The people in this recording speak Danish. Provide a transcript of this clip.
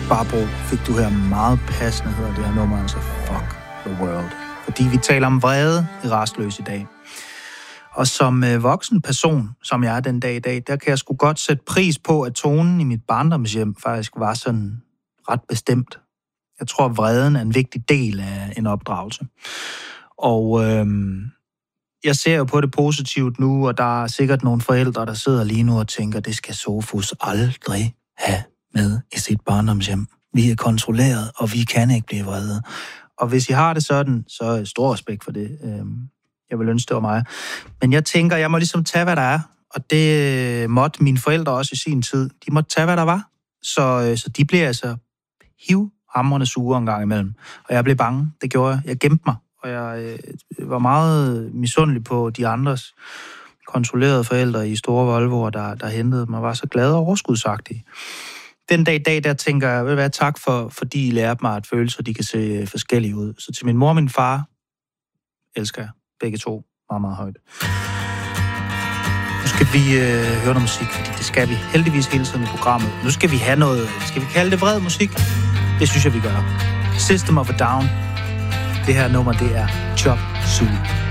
Barbro fik du her meget passende, hedder det her nummer, altså Fuck the World. Fordi vi taler om vrede i Rastløs i dag. Og som voksen person, som jeg er den dag i dag, der kan jeg sgu godt sætte pris på, at tonen i mit barndomshjem faktisk var sådan ret bestemt. Jeg tror, at vreden er en vigtig del af en opdragelse. Og jeg ser jo på det positivt nu, og der er sikkert nogle forældre, der sidder lige nu og tænker, det skal Sofus aldrig have med i sit barndomshjem. Vi er kontrolleret, og vi kan ikke blive vrede. Og hvis I har det sådan, så er stor respekt for det. Jeg vil ønske, det var mig. Men jeg tænker, jeg må ligesom tage, hvad der er. Og det måtte mine forældre også i sin tid. De måtte tage, hvad der var. Så de blev altså hivhamrende sure en gang imellem. Og jeg blev bange. Det gjorde jeg. Jeg gemte mig. Og jeg var meget misundelig på de andres kontrollerede forældre i store Volvoer, der hentede mig. Var så glad og overskudsagtig. Den dag i dag, der tænker jeg, hvad tak fordi I lærte mig, at følelser de kan se forskellige ud. Så til min mor og min far elsker jeg begge to meget, meget højt. Nu skal vi høre noget musik, fordi det skal vi heldigvis hele tiden i programmet. Nu skal vi have noget, skal vi kalde det vred musik? Det synes jeg, vi gør. System of a Down. Det her nummer, det er Chop Suey.